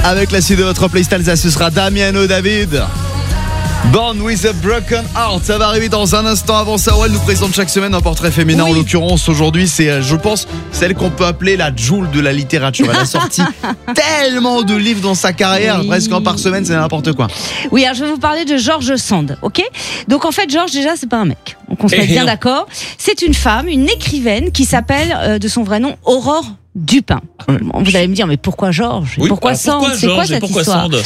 Avec la suite de votre playlist, ça ce sera Damiano David. Born with a Broken Heart, ça va arriver dans un instant. Avant ça, elle nous présente chaque semaine un portrait féminin. En l'occurrence, aujourd'hui, c'est, je pense, celle qu'on peut appeler la Jul de la littérature. Elle a sorti tellement de livres dans sa carrière, presque un par semaine, c'est n'importe quoi. Oui, alors je vais vous parler de George Sand, ok ? Donc en fait, George, déjà, c'est pas un mec. On se met bien d'accord. C'est une femme, une écrivaine qui s'appelle de son vrai nom Aurore Dupin. Vous allez me dire, mais pourquoi Georges ? Pourquoi Sand ? C'est quoi cette histoire ?